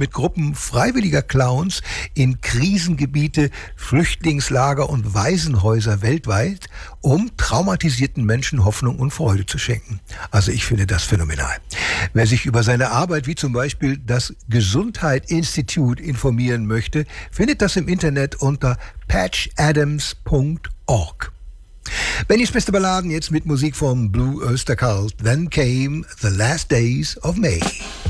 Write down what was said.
mit Gruppen freiwilliger Clowns in Krisengebiete, Flüchtlingslager und Waisenhäuser weltweit, um traumatisierten Menschen Hoffnung und Freude zu schenken. Also ich finde das phänomenal. Wer sich über seine Arbeit wie zum Beispiel das Gesundheit-Institut informieren möchte, findet das im Internet unter patchadams.org. Bennys beste Balladen jetzt mit Musik von Blue Oyster Cult. Then Came the Last Days of May.